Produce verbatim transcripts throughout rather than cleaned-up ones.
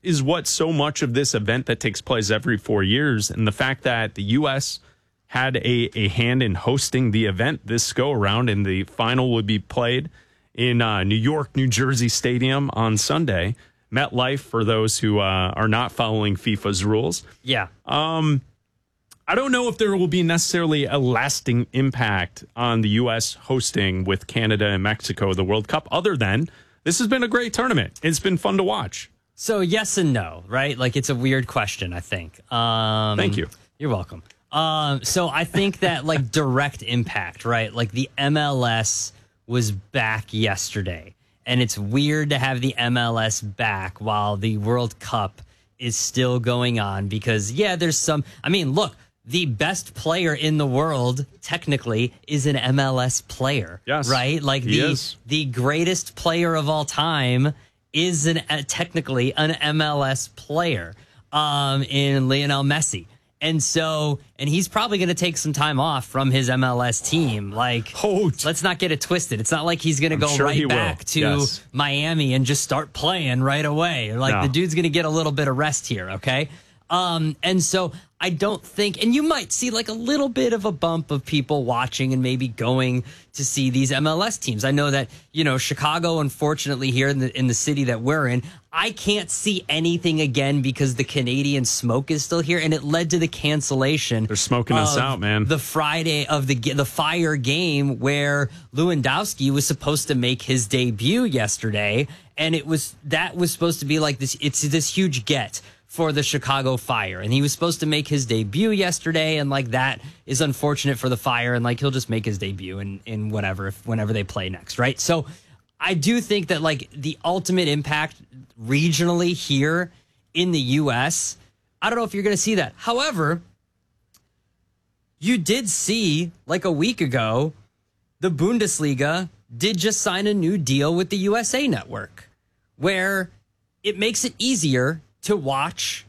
is what so much of this event that takes place every four years, and the fact that the U S had a, a hand in hosting the event this go around, and the final would be played in uh, New York, New Jersey Stadium on Sunday. MetLife, for those who uh, are not following FIFA's rules. Yeah. Um, I don't know if there will be necessarily a lasting impact on the U S hosting with Canada and Mexico the World Cup, other than this has been a great tournament. It's been fun to watch. So yes and no, right? Like, it's a weird question, I think. Um, Thank you. You're welcome. Um, so I think that, like, direct impact, right? Like, the M L S was back yesterday. And it's weird to have the M L S back while the World Cup is still going on because, yeah, there's some... I mean, look, the best player in the world, technically, is an M L S player. Yes, right? Like, he the is. the greatest player of all time is an uh, technically an M L S player um, in Lionel Messi. And so, and he's probably going to take some time off from his M L S team. Like, oh, let's not get it twisted. It's not like he's going to go sure right back will. to yes. Miami and just start playing right away. Like, no. the dude's going to get a little bit of rest here, okay? Um, and so I don't think, and you might see like a little bit of a bump of people watching and maybe going to see these M L S teams. I know that, you know, Chicago, unfortunately, here in the in the city that we're in, I can't see anything again because the Canadian smoke is still here, and it led to the cancellation. They're smoking us out, man. The Friday of the the Fire game where Lewandowski was supposed to make his debut yesterday, and it was that was supposed to be like this. It's this huge get for the Chicago Fire, and he was supposed to make his debut yesterday, and like that is unfortunate for the Fire, and like he'll just make his debut in in whatever if, whenever they play next, right? So I do think that like the ultimate impact regionally here in the U S, I don't know if you're going to see that. However, you did see like a week ago, the Bundesliga did just sign a new deal with the U S A Network, where it makes it easier to watch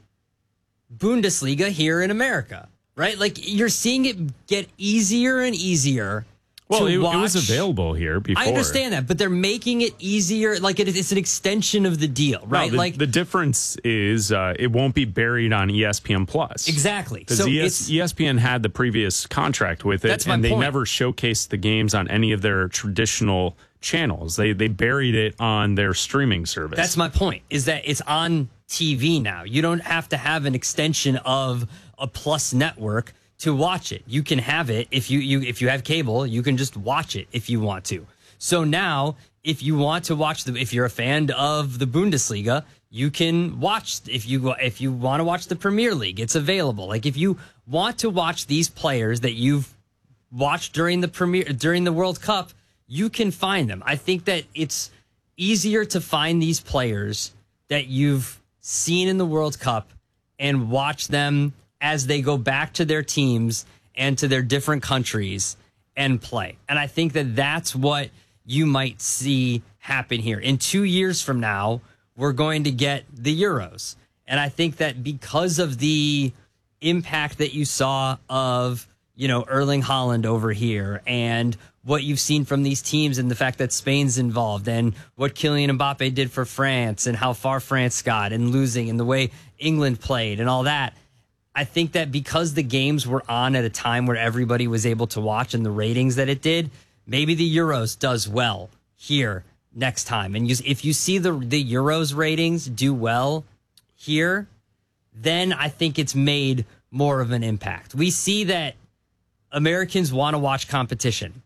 Bundesliga here in America, right? Like, you're seeing it get easier and easier. Well, to it, watch. it was available here before. I understand that, but they're making it easier. Like, it, it's an extension of the deal, right? No, the, like the difference is uh, it won't be buried on E S P N Plus. Exactly. Because So E S- it's, E S P N had the previous contract with it, That's my and they point. never showcased the games on any of their traditional channels. They they buried it on their streaming service. That's my point, is that it's on T V now. You don't have to have an extension of a Plus network to watch it. You can have it if you, you if you have cable, you can just watch it if you want to. So now, if you want to watch the if you're a fan of the Bundesliga, you can watch if you if you want to watch the Premier League, it's available. Like, if you want to watch these players that you've watched during the Premier during the World Cup, you can find them. I think that it's easier to find these players that you've seen in the World Cup and watch them as they go back to their teams and to their different countries and play. And I think that that's what you might see happen here. In two years from now, we're going to get the Euros. And I think that because of the impact that you saw of, you know, Erling Haaland over here and what you've seen from these teams and the fact that Spain's involved and what Kylian Mbappe did for France and how far France got and losing and the way England played and all that, I think that because the games were on at a time where everybody was able to watch and the ratings that it did, maybe the Euros does well here next time. And you, if you see the the Euros ratings do well here, then I think it's made more of an impact. We see that Americans want to watch competition.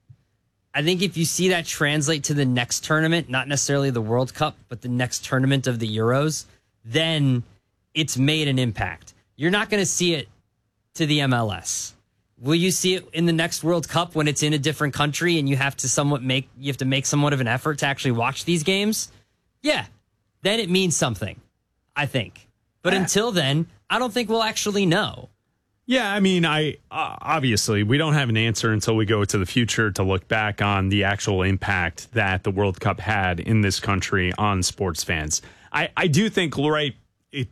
I think if you see that translate to the next tournament, not necessarily the World Cup, but the next tournament of the Euros, then it's made an impact. You're not going to see it to the M L S. Will you see it in the next World Cup when it's in a different country and you have to somewhat make you have to make somewhat of an effort to actually watch these games? Yeah, then it means something, I think. But Yeah. until then, I don't think we'll actually know. Yeah, I mean, I uh, obviously we don't have an answer until we go to the future to look back on the actual impact that the World Cup had in this country on sports fans. I, I do think, right, it,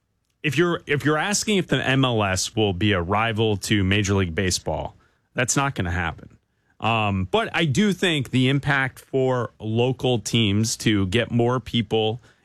if you're if you're asking if the M L S will be a rival to Major League Baseball, that's not going to happen. Um, but I do think the impact for local teams to get more people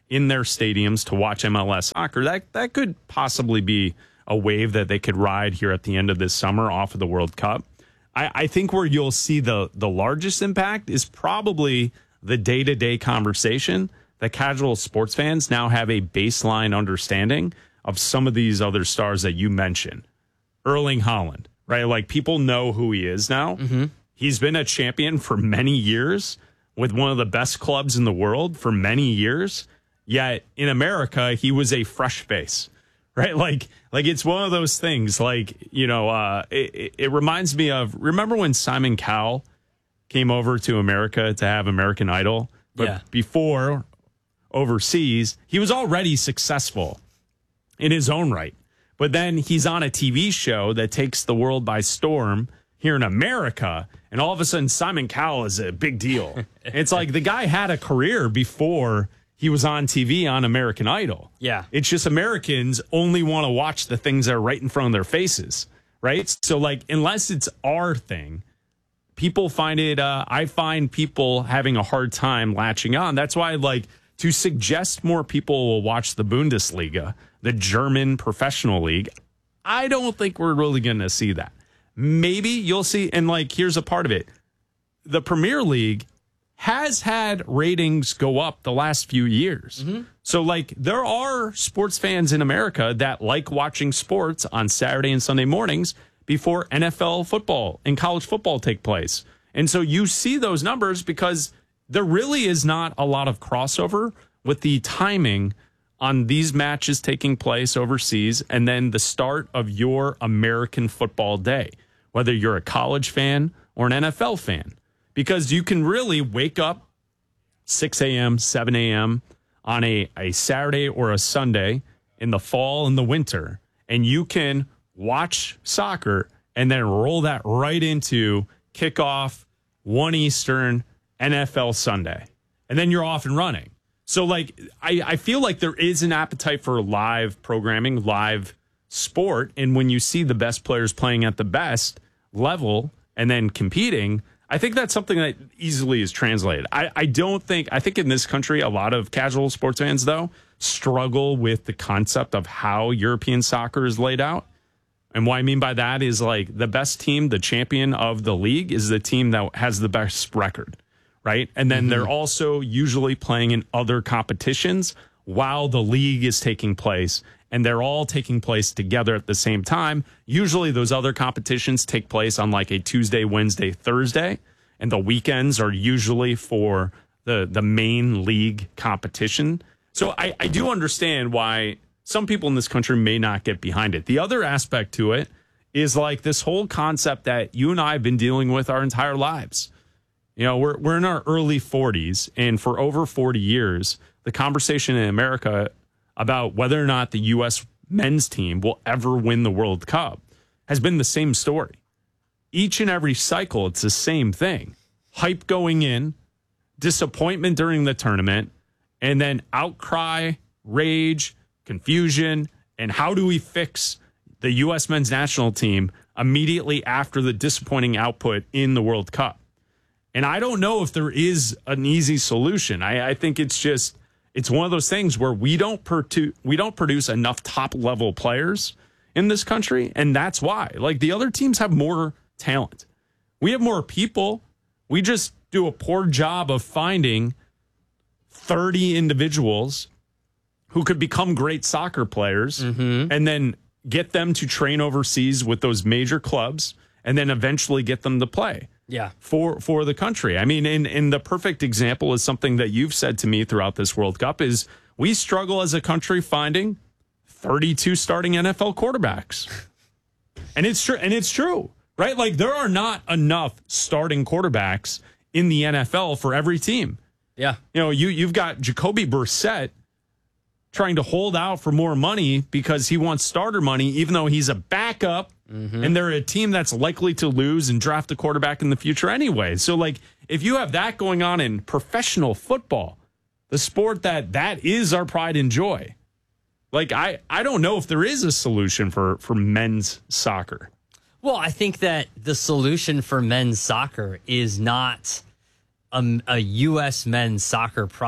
in their stadiums to watch M L S soccer. That that could possibly be a wave that they could ride here at the end of this summer off of the World Cup. I, I think where you'll see the the largest impact is probably the day-to-day conversation that casual sports fans now have a baseline understanding of some of these other stars that you mentioned. Erling Haaland, right? Like, people know who he is now. Mm-hmm. He's been a champion for many years with one of the best clubs in the world for many years. Yet in America, he was a fresh face, right? Like, like it's one of those things, like, you know, uh, it, it reminds me of, remember when Simon Cowell came over to America to have American Idol? But yeah. before, overseas, he was already successful in his own right. But then he's on a T V show that takes the world by storm here in America, and all of a sudden Simon Cowell is a big deal. It's like the guy had a career before he was on T V on American Idol. Yeah. It's just Americans only want to watch the things that are right in front of their faces, right? So, like, unless it's our thing, people find it, uh, I find people having a hard time latching on. That's why, like, to suggest more people will watch the Bundesliga, the German professional league, I don't think we're really going to see that. Maybe you'll see, and, like, here's a part of it. The Premier League has had ratings go up the last few years. Mm-hmm. So, like, there are sports fans in America that like watching sports on Saturday and Sunday mornings before N F L football and college football take place. And so you see those numbers because there really is not a lot of crossover with the timing on these matches taking place overseas and then the start of your American football day, whether you're a college fan or an N F L fan, because you can really wake up six a.m., seven a.m. on a, a Saturday or a Sunday in the fall and the winter, and you can watch soccer and then roll that right into kickoff, one Eastern, N F L Sunday. And then you're off and running. So, like, I, I feel like there is an appetite for live programming, live sport. And when you see the best players playing at the best level and then competing, I think that's something that easily is translated. I, I don't think, I think in this country, a lot of casual sports fans, though, struggle with the concept of how European soccer is laid out. And what I mean by that is, like, the best team, the champion of the league, is the team that has the best record, right? And then mm-hmm. they're also usually playing in other competitions while the league is taking place. And they're all taking place together at the same time. Usually those other competitions take place on, like, a Tuesday, Wednesday, Thursday. And the weekends are usually for the, the main league competition. So I, I do understand why some people in this country may not get behind it. The other aspect to it is, like, this whole concept that you and I have been dealing with our entire lives. You know, we're we're in our early forties, and for over forty years, the conversation in America about whether or not the U S men's team will ever win the World Cup has been the same story. Each and every cycle, it's the same thing. Hype going in, disappointment during the tournament, and then outcry, rage, confusion, and how do we fix the U S men's national team immediately after the disappointing output in the World Cup. And I don't know if there is an easy solution. I, I think it's just, it's one of those things where we don't produ- we don't produce enough top-level players in this country, and that's why. Like, the other teams have more talent. We have more people. We just do a poor job of finding thirty individuals who could become great soccer players mm-hmm. and then get them to train overseas with those major clubs and then eventually get them to play. Yeah. For for the country. I mean, in, in the perfect example is something that you've said to me throughout this World Cup is we struggle as a country finding thirty-two starting N F L quarterbacks. And it's true. And it's true, right? Like, there are not enough starting quarterbacks in the N F L for every team. Yeah. You know, you, you've got Jacoby Brissett trying to hold out for more money because he wants starter money, even though he's a backup. Mm-hmm. And they're a team that's likely to lose and draft a quarterback in the future anyway. So, like, if you have that going on in professional football, the sport that that is our pride and joy, like, I, I don't know if there is a solution for, for men's soccer. Well, I think that the solution for men's soccer is not a, a U S men's soccer problem.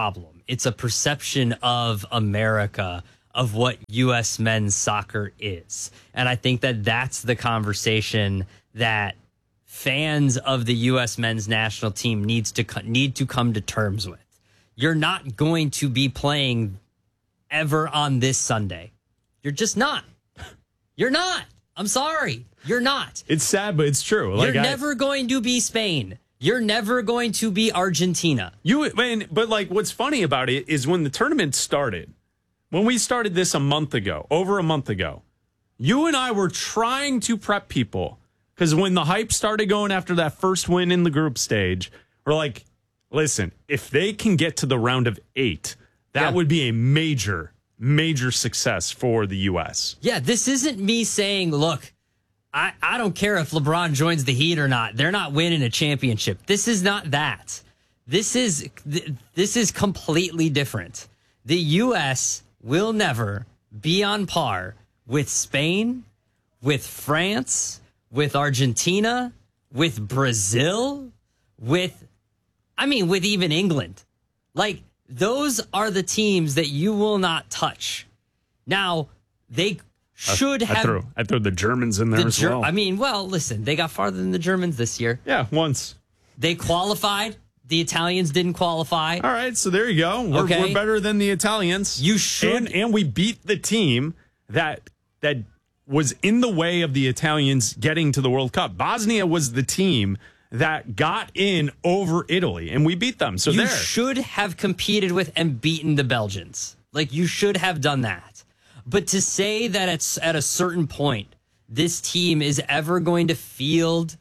It's a perception of America, of what U S men's soccer is. And I think that that's the conversation that fans of the U S men's national team needs to co- need to come to terms with. You're not going to be playing ever on this Sunday. You're just not. You're not. I'm sorry. You're not. It's sad, but it's true. Like You're I, never going to be Spain. You're never going to be Argentina. You, man, but like what's funny about it is when the tournament started, when we started this a month ago, over a month ago, you and I were trying to prep people because when the hype started going after that first win in the group stage, we're like, listen, if they can get to the round of eight, that Yeah. would be a major, major success for the U S. Yeah, this isn't me saying, look, I, I don't care if LeBron joins the Heat or not. They're not winning a championship. This is not that. This is th- this is completely different. The U S will never be on par with Spain, with France, with Argentina, with Brazil, with, I mean, with even England. Like, those are the teams that you will not touch. Now, they should I have. threw, I threw the Germans in there the as Ger- well. I mean, well, listen, they got farther than the Germans this year. yeah, once. They qualified. The Italians didn't qualify. All right, so there you go. We're, Okay. we're better than the Italians. You should- and, and we beat the team that that was in the way of the Italians getting to the World Cup. Bosnia was the team that got in over Italy, and we beat them. So You there. should have competed with and beaten the Belgians. Like, you should have done that. But to say that it's at a certain point, this team is ever going to field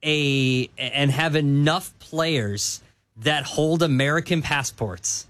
a and have enough players that hold American passports,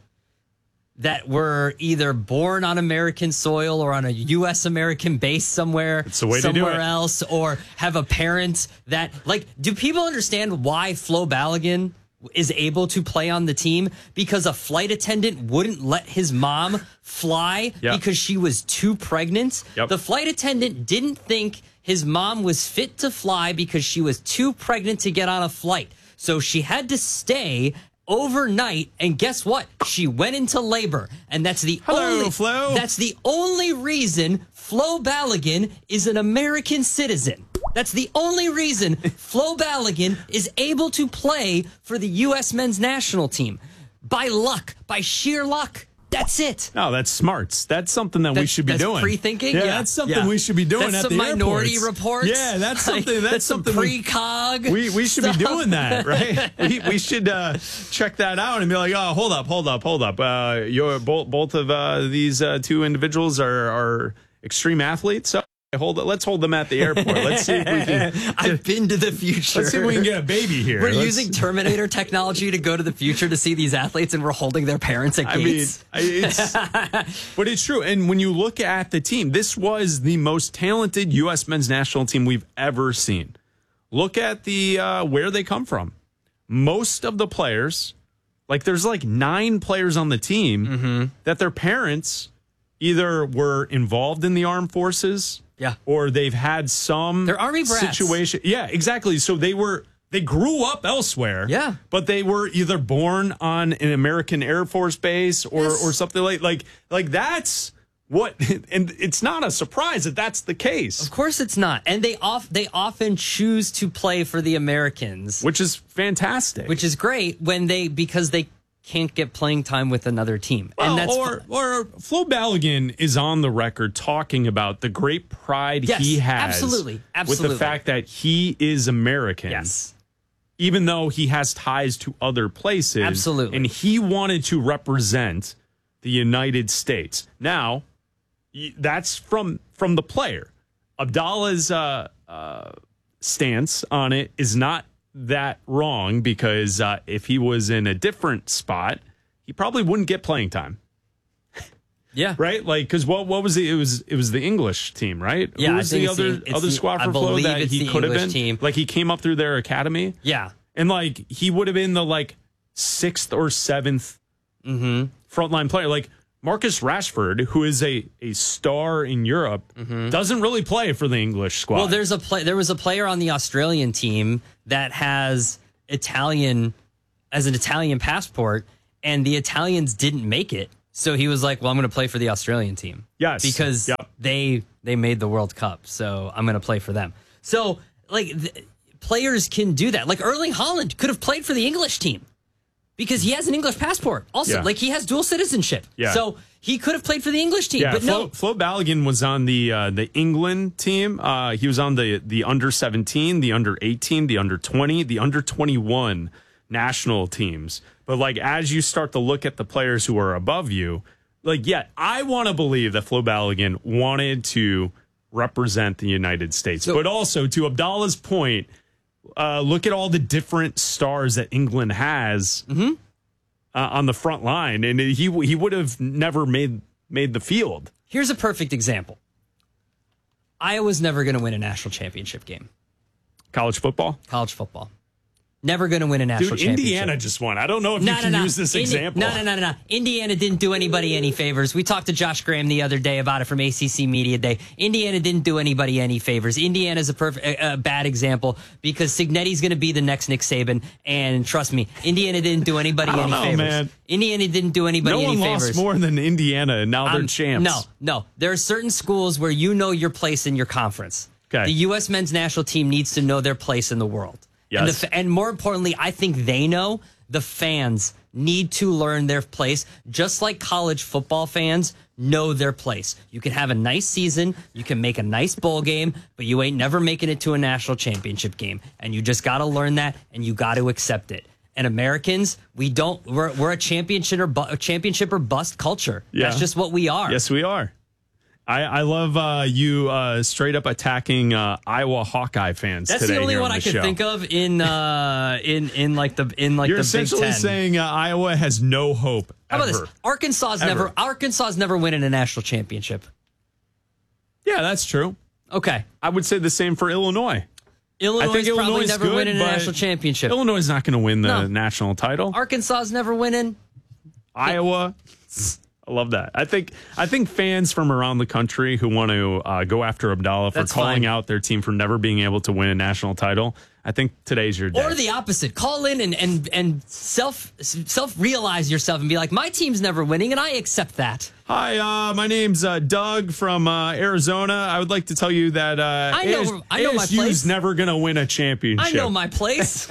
that were either born on American soil or on a U S American base somewhere, It's the way to do somewhere it. else, or have a parent that, like, do people understand why Flo Balogun is able to play on the team? Because a flight attendant wouldn't let his mom fly Yep. because she was too pregnant. Yep. The flight attendant didn't think his mom was fit to fly because she was too pregnant to get on a flight. So she had to stay overnight, and guess what? She went into labor, and that's the Hello, only Flo. That's the only reason Flo Balogun is an American citizen. That's the only reason Flo Balogun is able to play for the U S men's national team. By luck, by sheer luck. That's it. No, that's smarts. That's something that we That's- should be that's doing. pre-thinking? Yeah, Yeah, that's something yeah. we should be doing That's at some the minority airports. reports. Yeah, that's something. That's, That's some something we- precog. We we should stuff. be doing that, right? we, we should uh, check that out and be like, oh, hold up, hold up, hold up. Uh, your both both of uh, these uh, two individuals are are extreme athletes. So hold it. Let's hold them at the airport. Let's see if we can. I've been to the future. Let's see if we can get a baby here. We're Let's- using Terminator technology to go to the future to see these athletes, and we're holding their parents at I mean, gates. it's, but it's true. And when you look at the team, this was the most talented U S men's national team we've ever seen. Look at the uh, where they come from. Most of the players, like there's like nine players on the team Mm-hmm. that their parents either were involved in the armed forces, Yeah. or they've had some They're army brats. situation. Yeah, exactly. So they were. They grew up elsewhere, Yeah. but they were either born on an American Air Force base or, Yes. or something like like like that's what, and it's not a surprise that that's the case, Of course, it's not. And they off they often choose to play for the Americans, which is fantastic. which is great when they because they can't get playing time with another team, well, and that's or fun. or Flo Balogun is on the record talking about the great pride Yes, he has, absolutely, with absolutely. the fact that he is American. Yes. Even though he has ties to other places. Absolutely. And he wanted to represent the United States. Now, y- that's from from the player. Abdallah's uh, uh, stance on it is not that wrong because uh, if he was in a different spot, he probably wouldn't get playing time. Yeah. Right? Like, because what what was it? It was it was the English team, right? Yeah, Who I was think the it's the- other it's other the- squad I for Flo believe that it's he the could have English been? team. Like he came up through their academy, Yeah. and like he would have been the like sixth or seventh Mm-hmm. frontline player. Like Marcus Rashford, who is a a star in Europe, doesn't really play for the English squad. Mm-hmm. Well, there's a play. There was a player on the Australian team that has Italian as an Italian passport, and the Italians didn't make it. So he was like, well, I'm going to play for the Australian team. Yes. Because yep. they they made the World Cup. So I'm going to play for them. So, like, th- players can do that. Like, Erling Haaland could have played for the English team because he has an English passport. Also, yeah. like, he has dual citizenship. Yeah. So he could have played for the English team. Yeah, but Flo, no. Flo Balogun was on the uh, the England team. Uh, he was on the, the under seventeen, the under eighteen, the under twenty, the under twenty-one national teams. But, like, as you start to look at the players who are above you, like, yeah, I want to believe that Flo Balogun wanted to represent the United States. So, but also, to Abdallah's point, uh, look at all the different stars that England has mm-hmm. uh, on the front line, and he he would have never made made the field. Here's a perfect example. Iowa's never going to win a national championship game. College football? College football. Never going to win a national Dude, championship. Indiana just won. I don't know if no, you can no, no. use this Indi- example. No, no, no, no, no. Indiana didn't do anybody any favors. We talked to Josh Graham the other day about it from A C C Media Day. Indiana didn't do anybody any favors. Indiana's a perfect, a, a bad example because Signetti's going to be the next Nick Saban. And trust me, Indiana didn't do anybody I don't any know, favors. Man. Indiana didn't do anybody no any one favors. lost more than Indiana, and now they're um, champs. No, no. There are certain schools where you know your place in your conference. Okay. The U S men's national team needs to know their place in the world. Yes. And, the, and more importantly, I think they know the fans need to learn their place, just like college football fans know their place. You can have a nice season, you can make a nice bowl game, but you ain't never making it to a national championship game. And you just got to learn that, and you got to accept it. And Americans, we don't. We're we're a championship or bu- championship or bust culture. Yeah. That's just what we are. Yes, we are. I, I love uh, you uh, straight up attacking uh, Iowa Hawkeye fans. That's today the only here one on I the could show. think of in uh, in in like the in like You're the Big essentially Ten. saying uh, Iowa has no hope. How about ever. this? Arkansas's Ever. never Arkansas's never winning a national championship. Yeah, that's true. Okay, I would say the same for Illinois. Illinois I think probably Illinois is never good, winning a but national championship. Illinois is not going to win the No. national title. Arkansas's never winning. Iowa. I love that. I think I think fans from around the country who want to uh, go after Abdallah for That's calling fine. out their team for never being able to win a national title, I think today's your day. Or the opposite. Call in and and and self self realize yourself and be like, my team's never winning, and I accept that. Hi, uh, my name's uh, Doug from uh, Arizona. I would like to tell you that uh, I know- A S- I know my A S U's place. never going to win a championship. I know my place.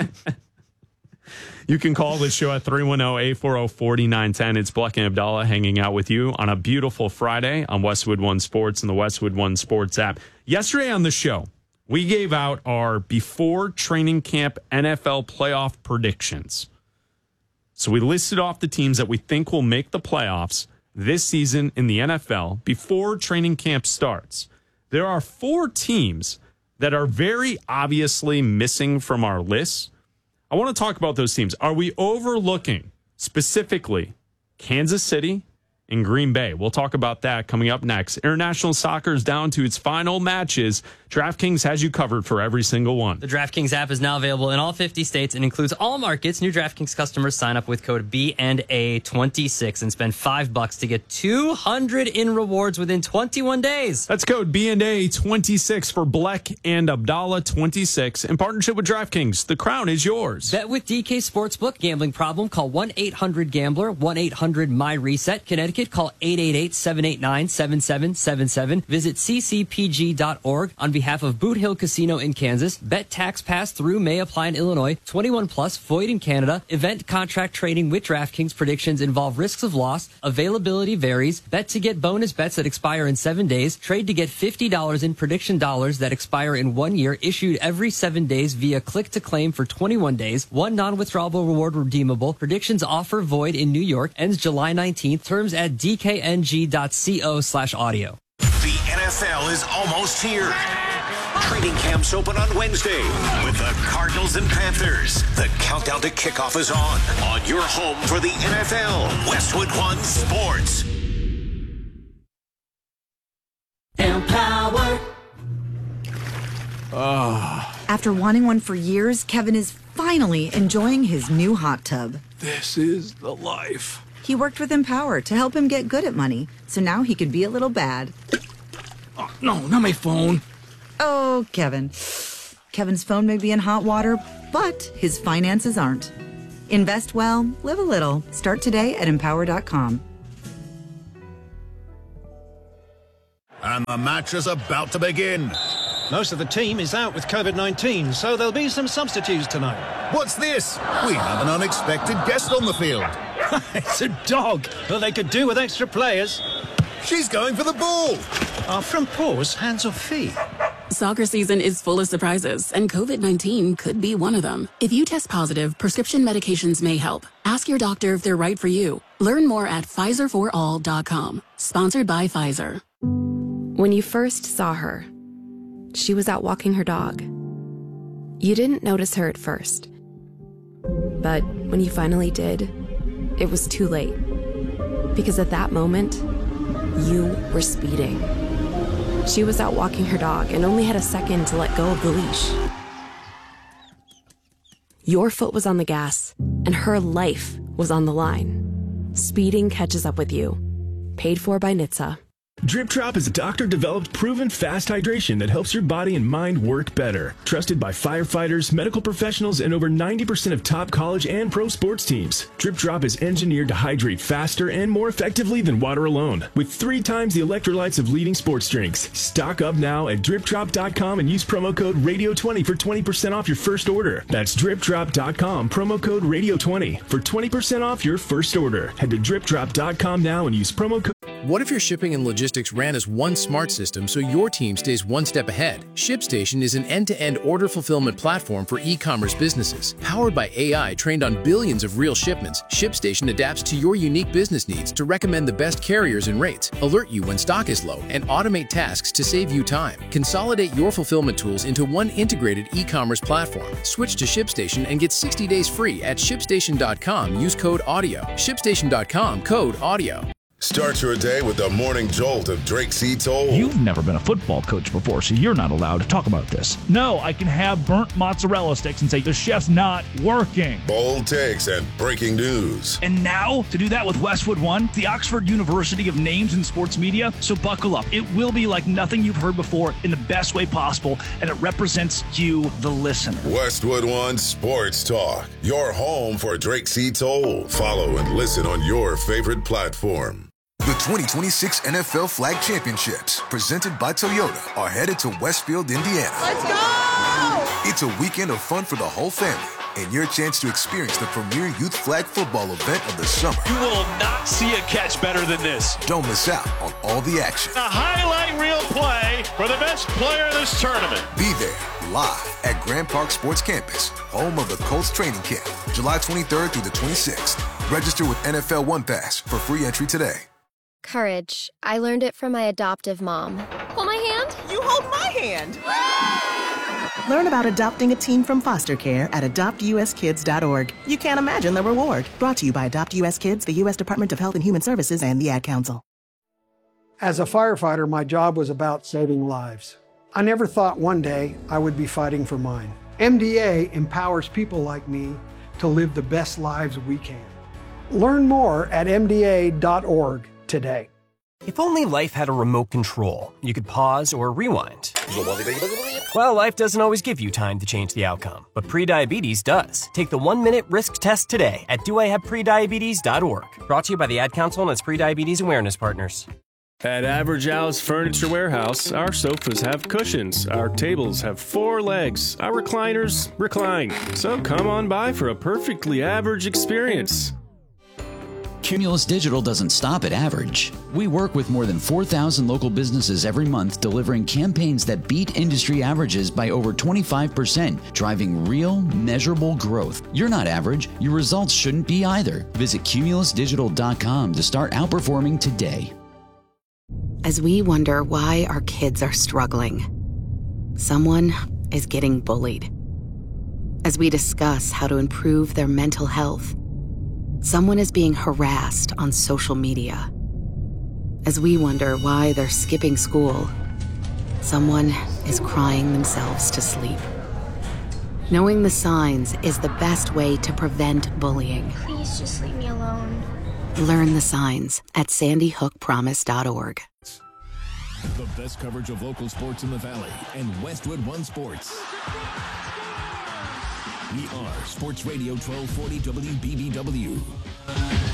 You can call the show at three one zero, eight four zero, four nine one zero. It's Bleck and Abdallah hanging out with you on a beautiful Friday on Westwood One Sports and the Westwood One Sports app. Yesterday on the show, we gave out our before training camp N F L playoff predictions. So we listed off the teams that we think will make the playoffs this season in the N F L before training camp starts. There are four teams that are very obviously missing from our list. I want to talk about those teams. Are we overlooking specifically Kansas City and Green Bay? We'll talk about that coming up next. International soccer is down to its final matches. DraftKings has you covered for every single one. The DraftKings app is now available in all fifty states and includes all markets. New DraftKings customers sign up with code B and A twenty-six and spend five bucks to get two hundred in rewards within twenty-one days. That's code B and A twenty-six for Bleck and Abdallah twenty-six in partnership with DraftKings. The crown is yours. Bet with D K Sportsbook. Gambling problem? Call one eight hundred gambler, one eight hundred my reset. Connecticut, call eight eight eight, seven eight nine, seven seven seven seven. Visit c c p g dot org. On behalf of Boot Hill Casino in Kansas, bet tax pass through may apply in Illinois. twenty-one plus, void in Canada. Event contract trading with DraftKings. Predictions involve risks of loss. Availability varies. Bet to get bonus bets that expire in seven days. Trade to get fifty dollars in prediction dollars that expire in one year. Issued every seven days via click to claim for twenty-one days. One non-withdrawable reward redeemable. Predictions offer void in New York. Ends July nineteenth. Terms at d k n g dot co slash audio. The N F L is almost here. Training camps open on Wednesday with the Cardinals and Panthers. The countdown to kickoff is on. On your home for the N F L, Westwood One Sports. Empower. Oh, After wanting one for years, Kevin is finally enjoying his new hot tub. this is the life. He worked with Empower to help him get good at money, so now he can be a little bad. Oh, no, not my phone. Oh, Kevin. Kevin's phone may be in hot water, but his finances aren't. Invest well, live a little. Start today at empower dot com. And the match is about to begin. Most of the team is out with COVID nineteen, so there'll be some substitutes tonight. What's this? We have an unexpected guest on the field. It's a dog. Well, they could do with extra players. She's going for the ball. Are front paws hands or feet? Soccer season is full of surprises, and COVID nineteen could be one of them. If you test positive, prescription medications may help. Ask your doctor if they're right for you. Learn more at Pfizer for all dot com. Sponsored by Pfizer. When you first saw her, she was out walking her dog. You didn't notice her at first. But when you finally did, it was too late. Because at that moment, you were speeding. She was out walking her dog and only had a second to let go of the leash. Your foot was on the gas, and her life was on the line. Speeding catches up with you. Paid for by N H T S A. Drip Drop is a doctor-developed, proven fast hydration that helps your body and mind work better. Trusted by firefighters, medical professionals, and over ninety percent of top college and pro sports teams. Drip Drop is engineered to hydrate faster and more effectively than water alone, with three times the electrolytes of leading sports drinks. Stock up now at drip drop dot com and use promo code radio twenty for twenty percent off your first order. That's drip drop dot com, promo code radio twenty for twenty percent off your first order. Head to drip drop dot com now and use promo code. What if your shipping and logistics ran as one smart system so your team stays one step ahead? ShipStation is an end-to-end order fulfillment platform for e-commerce businesses. Powered by A I trained on billions of real shipments, ShipStation adapts to your unique business needs to recommend the best carriers and rates, alert you when stock is low, and automate tasks to save you time. Consolidate your fulfillment tools into one integrated e-commerce platform. Switch to ShipStation and get sixty days free at shipstation dot com. Use code AUDIO. shipstation dot com, code AUDIO. Start your day with the morning jolt of Drake C. Toll. You've never been a football coach before, so you're not allowed to talk about this. No, I can have burnt mozzarella sticks and say the chef's not working. Bold takes and breaking news. And now, to do that with Westwood One, the Oxford University of names in sports media, so buckle up. It will be like nothing you've heard before in the best way possible, and it represents you, the listener. Westwood One Sports Talk, your home for Drake C. Toll. Follow and listen on your favorite platform. The twenty twenty-six N F L Flag Championships, presented by Toyota, are headed to Westfield, Indiana. Let's go! It's a weekend of fun for the whole family, and your chance to experience the premier youth flag football event of the summer. You will not see a catch better than this. Don't miss out on all the action. A highlight reel play for the best player in this tournament. Be there, live at Grand Park Sports Campus, home of the Colts training camp, July twenty-third through the twenty-sixth. Register with N F L One Pass for free entry today. Courage. I learned it from my adoptive mom. Hold my hand. You hold my hand. Learn about adopting a teen from foster care at adopt u s kids dot org. You can't imagine the reward. Brought to you by Adopt U S Kids, the U S Department of Health and Human Services, and the Ad Council. As a firefighter, my job was about saving lives. I never thought one day I would be fighting for mine. M D A empowers people like me to live the best lives we can. Learn more at m d a dot org today. If only life had a remote control, you could pause or rewind. Well, life doesn't always give you time to change the outcome, but prediabetes does. Take the one-minute risk test today at do I have prediabetes dot org. Brought to you by the Ad Council and its prediabetes awareness partners. At Average Al's Furniture Warehouse, our sofas have cushions, our tables have four legs, our recliners recline. So come on by for a perfectly average experience. Cumulus Digital doesn't stop at average. We work with more than four thousand local businesses every month, delivering campaigns that beat industry averages by over twenty-five percent, driving real, measurable growth. You're not average. Your results shouldn't be either. Visit cumulus digital dot com to start outperforming today. As we wonder why our kids are struggling, someone is getting bullied. As we discuss how to improve their mental health, someone is being harassed on social media. As we wonder why they're skipping school, someone is crying themselves to sleep. Knowing the signs is the best way to prevent bullying. Please just leave me alone. Learn the signs at sandy hook promise dot org. The best coverage of local sports in the Valley and Westwood One Sports. We are Sports Radio twelve forty W B B W.